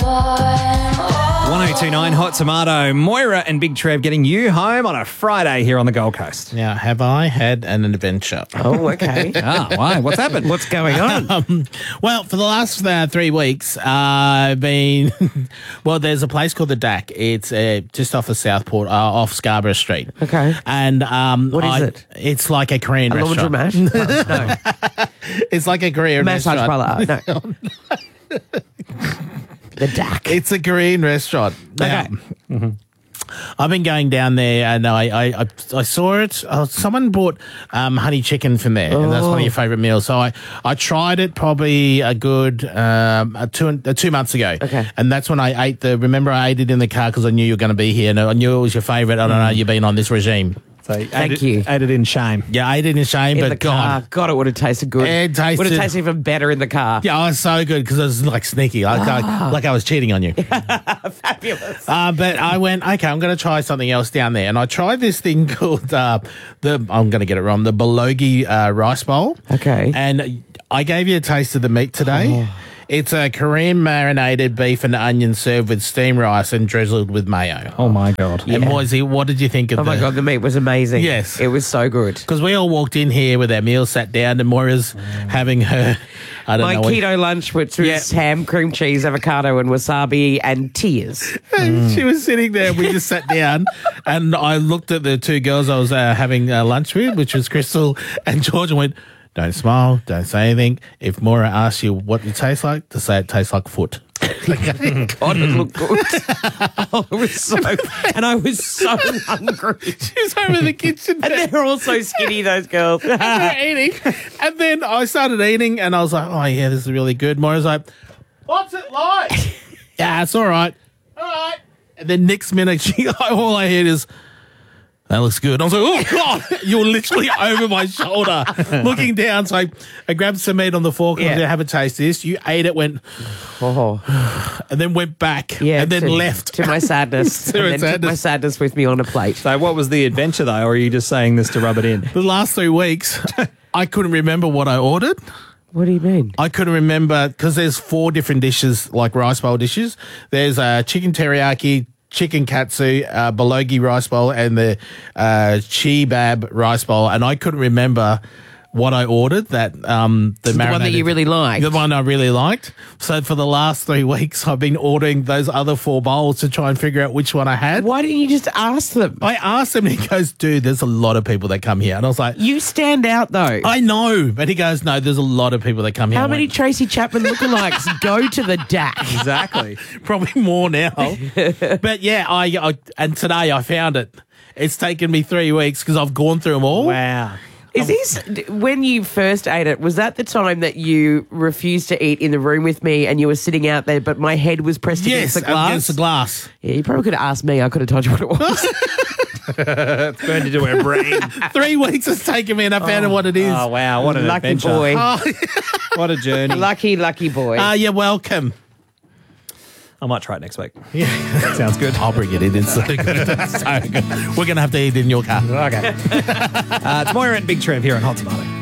1029 Hot Tomato. Moira and Big Trev getting you home on a Friday here on the Gold Coast. Now, have I had an adventure? Oh, okay. Why? What's happened? What's going on? Well, for the last 3 weeks, I've been... well, there's a place called the DAC. It's just off of Southport, off Scarborough Street. Okay. And what is it? It's like a Korean restaurant. Laundromat? No. It's like a Korean Massage restaurant. parlour? No. The DAC. It's a Korean restaurant. Okay. I've been going down there and I saw it. Someone bought honey chicken from there, and that's one of your favourite meals. So I tried it probably a good 2 months ago. Okay. And that's when I ate remember I ate it in the car because I knew you were going to be here and I knew it was your favourite. I don't know, you've been on this regime. So Thank you. Ate it in shame. Yeah, I ate it in shame, In but the car. God, it would have tasted good. It tasted- Would have tasted even better in the car. Yeah, it was so good because it was like sneaky, like I was cheating on you. Fabulous. But I went, okay, I'm going to try something else down there. And I tried this thing called, I'm going to get it wrong, the bulgogi rice bowl. Okay. And I gave you a taste of the meat today. It's a Korean marinated beef and onion served with steamed rice and drizzled with mayo. Oh, my God. And Moisey, what did you think of Oh, my God, the meat was amazing. Yes. It was so good. Because we all walked in here with our meals, sat down, and Moira's having her, I don't My know. keto lunch, which was ham, cream cheese, avocado, and wasabi, and tears. She was sitting there. We just sat down, and I looked at the two girls I was having lunch with, which was Crystal and George, and went, "Don't smile, don't say anything. If Moira asks you what it tastes like, to say it tastes like foot." God, it looked good. Oh, it was so, and I was so hungry. She was over in the kitchen. And they're all so skinny, those girls. They're eating. And then I started eating, and I was like, "Oh, yeah, this is really good." Moira's like, "What's it like?" "Yeah, it's all right." "All right." And then next minute, all I heard is, "That looks good." I was like, "Oh, God." You were literally over my shoulder looking down. So I grabbed some meat on the fork and I was going to have a taste of this. You ate it, went, and then went back and then left. To my sadness. To and then took my sadness with me on a plate. So what was the adventure, though, or are you just saying this to rub it in? The last 3 weeks, I couldn't remember what I ordered. What do you mean? I couldn't remember because there's 4 different dishes, like rice bowl dishes. There's chicken teriyaki, chicken katsu, bulgogi rice bowl, and the chibab rice bowl. And I couldn't remember what I ordered. That the one that you really liked. The one I really liked. So for the last 3 weeks, I've been ordering those other 4 bowls to try and figure out which one I had. Why didn't you just ask them? I asked him, and he goes, "Dude, there's a lot of people that come here." And I was like, You stand out, though. "I know," but he goes, "No, there's a lot of people that come here." How I many went, Tracy Chapman lookalikes go to the DAC? Exactly. Probably more now. But yeah, I and today I found it. It's taken me 3 weeks because I've gone through them all. Wow. Is this, when you first ate it, was that the time that you refused to eat in the room with me and you were sitting out there, but my head was pressed against the glass? Against the glass. Yeah, you probably could have asked me. I could have told you what it was. It's burned into her brain. 3 weeks has taken me and I found out what it is. Oh, wow. What an Lucky adventure. boy. What a journey. Lucky boy. You're welcome. I might try it next week. Yeah. Sounds good. I'll bring it in. It's so good. It's so good. We're going to have to eat it in your car. Okay. It's Moira and Big Trev here on Hot Tomato.